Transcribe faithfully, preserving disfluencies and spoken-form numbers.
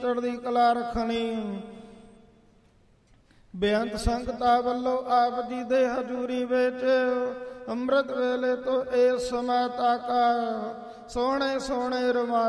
ਚੜ੍ਹਦੀ ਕਲਾ ਰੱਖਣੀ। ਬੇਅੰਤ ਸੰਗਤਾਂ ਵੱਲੋਂ ਆਪ ਜੀ ਦੇ ਹਜ਼ੂਰੀ ਵਿੱਚ ਅੰਮ੍ਰਿਤ ਵੇਲੇ ਤੋਂ ਇਸ ਸਮਾਂ ਤੱਕ ਸੋਹਣੇ ਸੋਹਣੇ ਰੁਮਾਲ